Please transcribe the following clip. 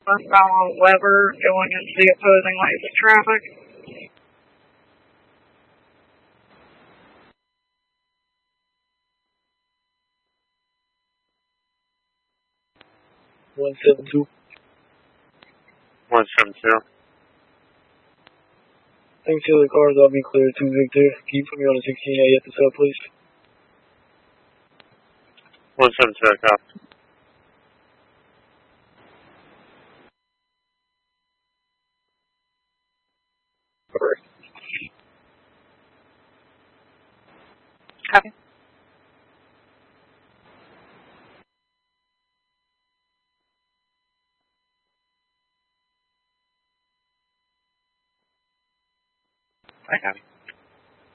Westbound on Weber going into the opposing lanes of traffic. One 172. 172. Thanks to the cars, I'll be clear to Victor. Can you put me on a 16A at the sub, please? 172, copy. Copy. I copy.